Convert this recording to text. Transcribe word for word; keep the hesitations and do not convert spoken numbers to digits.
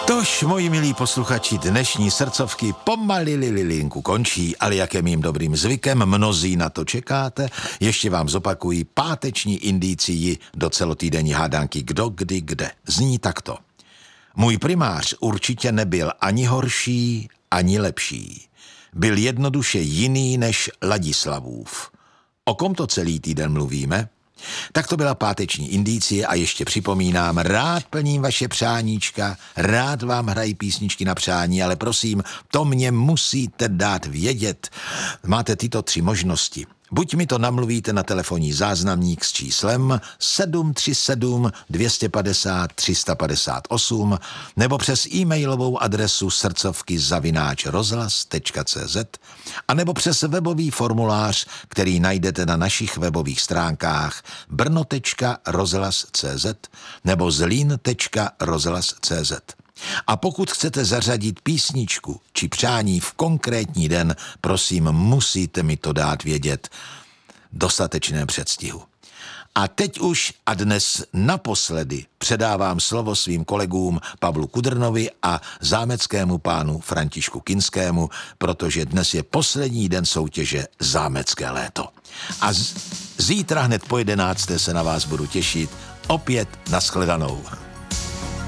Tož, moji milí posluchači, dnešní srdcovky pomalili lilinku končí, ale jak je mým dobrým zvykem, mnozí na to čekáte, ještě vám zopakuji páteční indicii do celotýdenní hádanky Kdo, kdy, kde. Zní takto. Můj primář určitě nebyl ani horší, ani lepší. Byl jednoduše jiný než Ladislavův. O kom to celý týden mluvíme? Tak to byla páteční indicie a ještě připomínám, rád plním vaše přáníčka, rád vám hrají písničky na přání, ale prosím, to mě musíte dát vědět. Máte tyto tři možnosti. Buď mi to namluvíte na telefonní záznamník s číslem sedm tři sedm dvě pět nula tři pět osm nebo přes e-mailovou adresu srdcovky zavináč rozhlas tečka cé zet a nebo přes webový formulář, který najdete na našich webových stránkách brno tečka rozhlas tečka cé zet nebo zlín tečka rozhlas tečka cé zet. A pokud chcete zařadit písničku či přání v konkrétní den, prosím, musíte mi to dát vědět dostatečném předstihu. A teď už a dnes naposledy předávám slovo svým kolegům Pavlu Kudrnovi a zámeckému pánu Františku Kinskému, protože dnes je poslední den soutěže Zámecké léto. A z- zítra hned po jedenácté se na vás budu těšit. Opět nashledanou.